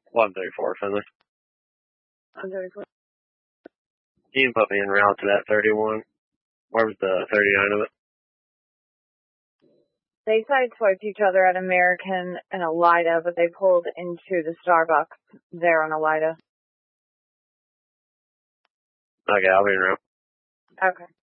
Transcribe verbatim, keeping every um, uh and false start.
one thirty-four, Finley. one thirty-four. You can put me en route to that thirty-one. Where was the thirty-nine of it? They sideswiped each other at American and Elida, but they pulled into the Starbucks there on Elida. Okay, I'll be en route. Okay.